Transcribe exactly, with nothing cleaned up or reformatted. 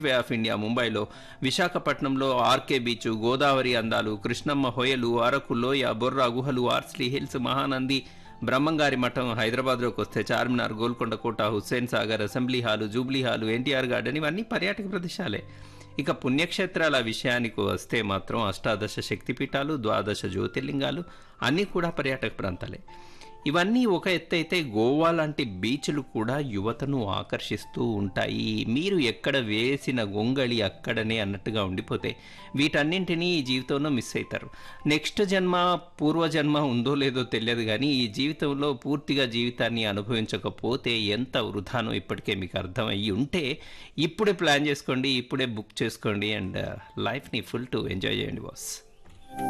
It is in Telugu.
వే ఆఫ్ ఇండియా ముంబైలో, విశాఖపట్నంలో ఆర్కే బీచ్, గోదావరి అందాలు, కృష్ణమ్మ హొయలు, అరకు లోయ, బొర్రా గుహలు, ఆర్స్లీ హిల్స్, మహానంది, బ్రహ్మంగారి మఠం, హైదరాబాద్లోకి వస్తే చార్మినార్, గోల్కొండ కోట, Hussain Sagar, assembly hall, Jubilee hall, NTR garden ఇవన్నీ పర్యాటక ప్రదేశాలే. ఇక పుణ్యక్షేత్రాల విషయానికి వస్తే మాత్రం అష్టాదశ శక్తిపీఠాలు, ద్వాదశ జ్యోతిర్లింగాలు అన్నీ కూడా పర్యాటక ప్రాంతాలే. ఇవన్నీ ఒక ఎత్తు అయితే గోవా లాంటి బీచ్లు కూడా యువతను ఆకర్షిస్తూ ఉంటాయి. మీరు ఎక్కడ వేసిన గొంగళి అక్కడనే అన్నట్టుగా ఉండిపోతే వీటన్నింటినీ ఈ జీవితంలో మిస్ అవుతారు. నెక్స్ట్ జన్మ పూర్వజన్మ ఉందో లేదో తెలియదు, కానీ ఈ జీవితంలో పూర్తిగా జీవితాన్ని అనుభవించకపోతే ఎంత వృధానో ఇప్పటికే మీకు అర్థమయ్యి ఉంటే ఇప్పుడే ప్లాన్ చేసుకోండి, ఇప్పుడే బుక్ చేసుకోండి అండ్ లైఫ్ని ఫుల్ టు ఎంజాయ్ చేయండి బాస్.